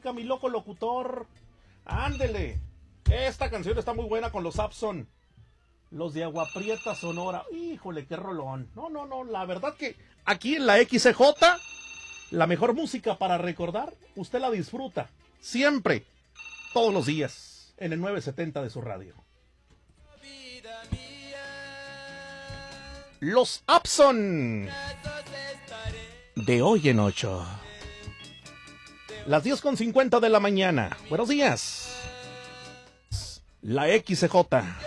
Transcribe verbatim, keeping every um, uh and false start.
música, mi loco locutor. Ándele. Esta canción está muy buena con los Abson. Los de Agua Prieta, Sonora. Híjole, qué rolón. No, no, no, la verdad que aquí en la X C J, la mejor música para recordar, usted la disfruta. Siempre, todos los días, en el nueve setenta de su radio. Los Abson. De hoy en ocho. Las diez con cincuenta de la mañana. Buenos días. La X C J.